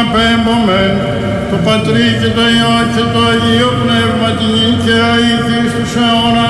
παραπέμπομεν το Πατρί και το Υιό και το Αγίο Πνεύμα την και αήθη στους αιώνας